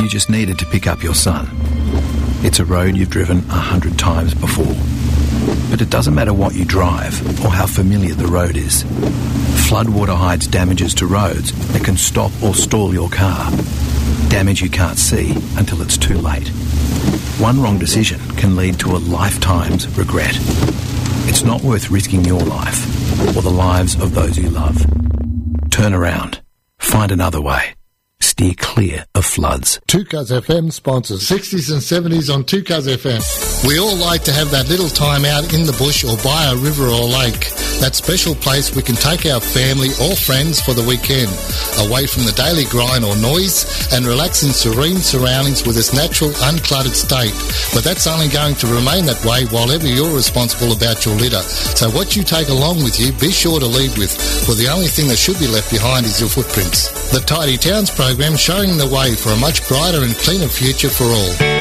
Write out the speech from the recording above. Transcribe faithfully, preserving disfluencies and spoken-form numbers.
you just needed to pick up your son. It's a road you've driven a hundred times before. But it doesn't matter what you drive or how familiar the road is. Floodwater hides damages to roads that can stop or stall your car. Damage you can't see until it's too late. One wrong decision can lead to a lifetime's regret. It's not worth risking your life or the lives of those you love. Turn around. Find another way. Steer clear of floods. two Cuz F M sponsors sixties and seventies on two Cuz F M. We all like to have that little time out in the bush or by a river or lake. That special place we can take our family or friends for the weekend, away from the daily grind or noise, and relax in serene surroundings with its natural, uncluttered state. But that's only going to remain that way while ever you're responsible about your litter. So what you take along with you, be sure to leave with, for the only thing that should be left behind is your footprints. The Tidy Towns program showing the way for a much brighter and cleaner future for all.